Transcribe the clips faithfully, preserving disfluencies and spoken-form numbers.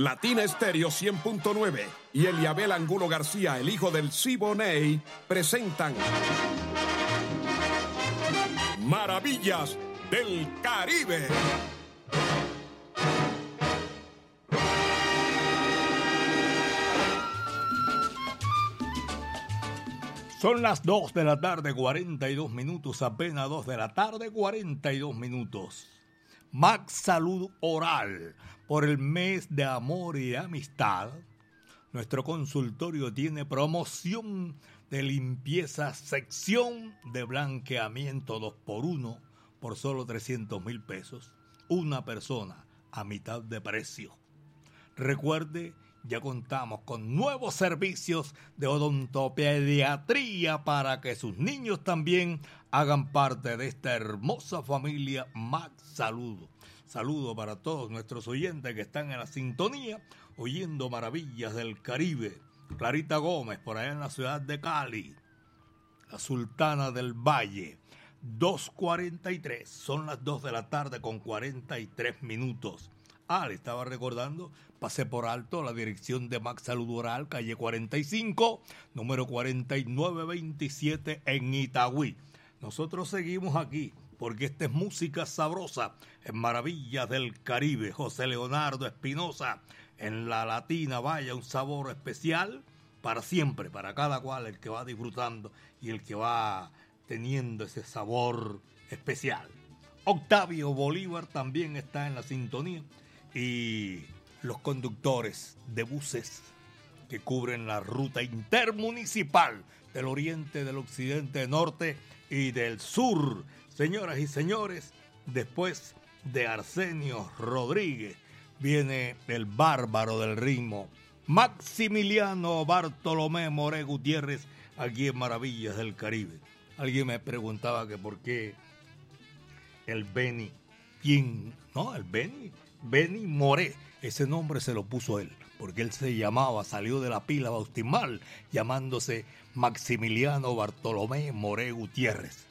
Latina Estéreo cien punto nueve y Eliabel Angulo García, el hijo del Siboney, presentan Maravillas del Caribe. Son las dos de la tarde, cuarenta y dos minutos, apenas dos de la tarde, cuarenta y dos minutos. Max Salud Oral, por el mes de amor y amistad, nuestro consultorio tiene promoción de limpieza, sección de blanqueamiento dos por uno por solo trescientos mil pesos. Una persona a mitad de precio. Recuerde, ya contamos con nuevos servicios de odontopediatría para que sus niños también hagan parte de esta hermosa familia Max Salud. Saludo para todos nuestros oyentes que están en la sintonía, oyendo Maravillas del Caribe. Clarita Gómez, por allá en la ciudad de Cali. La Sultana del Valle. dos cuarenta y tres, son las dos de la tarde con cuarenta y tres minutos. Ah, le estaba recordando, pasé por alto la dirección de Max Salud Oral, calle cuarenta y cinco, número cuarenta y nueve veintisiete en Itagüí. Nosotros seguimos aquí, porque esta es música sabrosa en Maravillas del Caribe. José Leonardo Espinosa, en la Latina, vaya, un sabor especial para siempre, para cada cual, el que va disfrutando y el que va teniendo ese sabor especial. Octavio Bolívar también está en la sintonía. Y los conductores de buses que cubren la ruta intermunicipal del oriente, del occidente, del norte y del sur. Señoras y señores, después de Arsenio Rodríguez, viene el bárbaro del ritmo, Maximiliano Bartolomé Moré Gutiérrez, aquí en Maravillas del Caribe. Alguien me preguntaba que por qué el Beni, ¿quién? No, el Beni. Beni Moré, ese nombre se lo puso él, porque él se llamaba, salió de la pila bautismal, llamándose Maximiliano Bartolomé Moré Gutiérrez.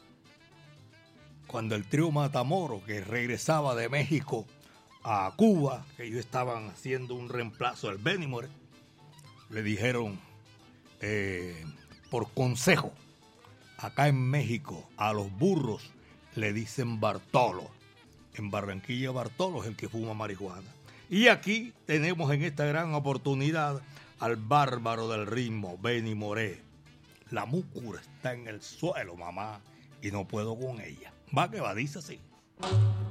Cuando el trío Matamoro, que regresaba de México a Cuba, que ellos estaban haciendo un reemplazo al Beni Moré, le dijeron, eh, por consejo, acá en México a los burros le dicen Bartolo. En Barranquilla, Bartolo es el que fuma marihuana. Y aquí tenemos en esta gran oportunidad al bárbaro del ritmo, Beni Moré. La múcura está en el suelo, mamá, y no puedo con ella. Va que va, dice así.